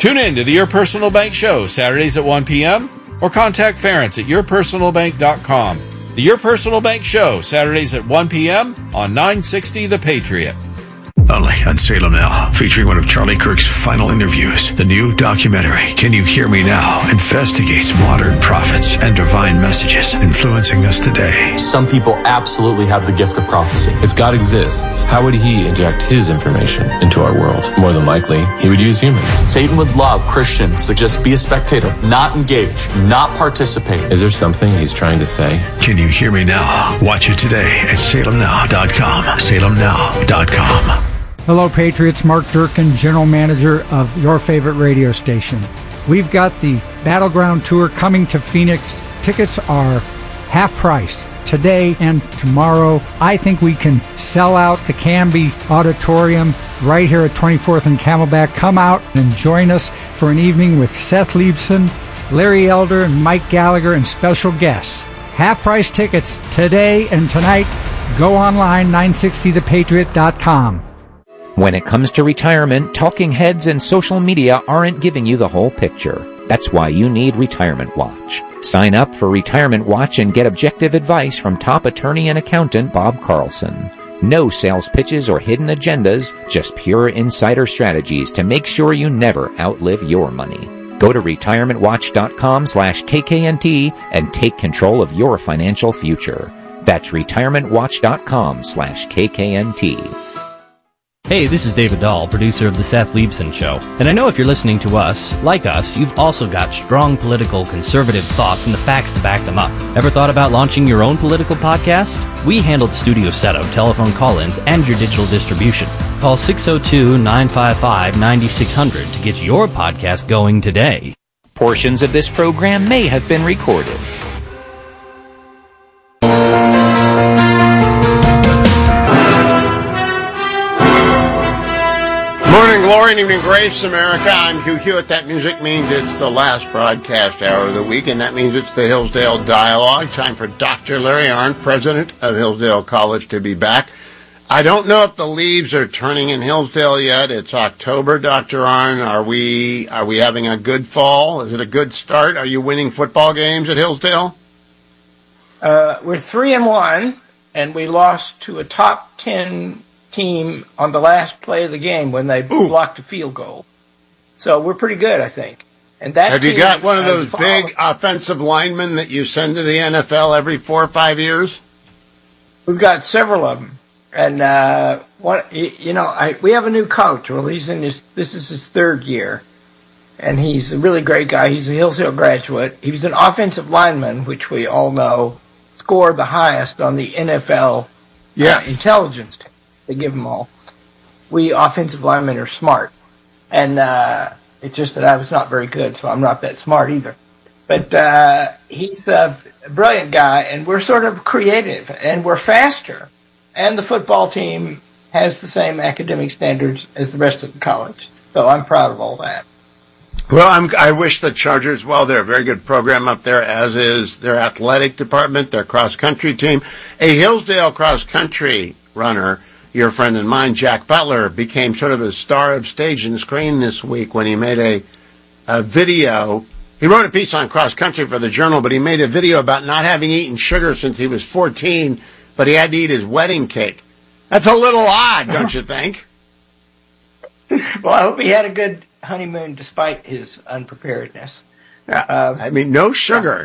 Tune in to the Your Personal Bank Show, Saturdays at 1 p.m., or contact Ference at yourpersonalbank.com. The Your Personal Bank Show, Saturdays at 1 p.m. on 960 The Patriot. Only on Salem Now, featuring one of Charlie Kirk's final interviews. The new documentary, Can You Hear Me Now?, investigates modern prophets and divine messages influencing us today. Some people absolutely have the gift of prophecy. If God exists, how would he inject his information into our world? More than likely, he would use humans. Satan would love Christians to just be a spectator, not engage, not participate. Is there something he's trying to say? Can You Hear Me Now? Watch it today at salemnow.com. salemnow.com. Hello, Patriots. Mark Durkin, General Manager of your favorite radio station. We've got the Battleground Tour coming to Phoenix. Tickets are half price today and tomorrow. I think we can sell out the Canby Auditorium right here at 24th and Camelback. Come out and join us for an evening with Seth Leibson, Larry Elder, and Mike Gallagher, and special guests. Half price tickets today and tonight. Go online, 960thepatriot.com. When it comes to retirement, talking heads and social media aren't giving you the whole picture. That's why you need Retirement Watch. Sign up for Retirement Watch and get objective advice from top attorney and accountant Bob Carlson. No sales pitches or hidden agendas, just pure insider strategies to make sure you never outlive your money. Go to retirementwatch.com/KKNT and take control of your financial future. That's retirementwatch.com/KKNT. Hey, this is David Dahl, producer of The Seth Leibson Show. And I know if you're listening to us, like us, you've also got strong political conservative thoughts and the facts to back them up. Ever thought about launching your own political podcast? We handle the studio setup, telephone call-ins, and your digital distribution. Call 602-955-9600 to get your podcast going today. Portions of this program may have been recorded. Morning glory and evening grace, America. I'm Hugh Hewitt. That music means it's the last broadcast hour of the week, and that means it's the Hillsdale Dialogue. Time for Dr. Larry Arnn, president of Hillsdale College, to be back. I don't know if the leaves are turning in Hillsdale yet. It's October, Dr. Arnn. Are we having a good fall? Is it a good start? Are you winning football games at Hillsdale? We're 3-1, and we lost to a top 10 team on the last play of the game when they blocked a field goal. So we're pretty good, I think. And that have you got one of those big offensive linemen that you send to the NFL every 4 or 5 years? We've got several of them. And we have a new coach. Well, this is his third year, and he's a really great guy. He's a Hillsdale graduate. He was an offensive lineman, which we all know scored the highest on the NFL intelligence test. They give them all. We offensive linemen are smart. And it's just that I was not very good, so I'm not that smart either. But he's a brilliant guy, and we're sort of creative, and we're faster. And the football team has the same academic standards as the rest of the college. So I'm proud of all that. Well, I wish the Chargers well. They're a very good program up there, as is their athletic department, their cross-country team. A Hillsdale cross-country runner, your friend and mine, Jack Butler, became sort of a star of stage and screen this week when he made a video. He wrote a piece on cross-country for the Journal, but he made a video about not having eaten sugar since he was 14, but he had to eat his wedding cake. That's a little odd, don't you think? Well, I hope he had a good honeymoon despite his unpreparedness. No sugar.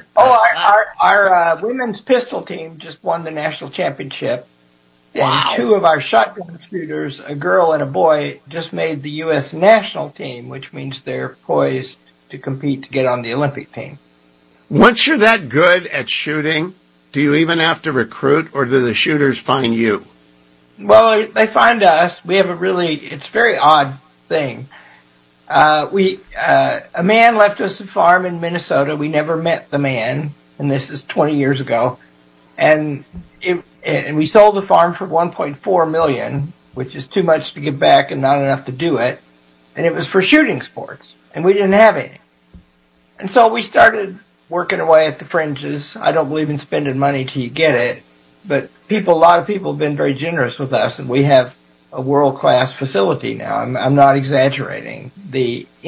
Our women's pistol team just won the national championship. Wow. And two of our shotgun shooters, a girl and a boy, just made the U.S. national team, which means they're poised to compete to get on the Olympic team. Once you're that good at shooting, do you even have to recruit, or do the shooters find you? Well, they find us. We have it's a very odd thing. A man left us a farm in Minnesota. We never met the man, and this is 20 years ago. And we sold the farm for $1.4 million, which is too much to give back and not enough to do it. And it was for shooting sports, and we didn't have any. And so we started working away at the fringes. I don't believe in spending money till you get it, but a lot of people have been very generous with us, and we have a world-class facility now. I'm not exaggerating. The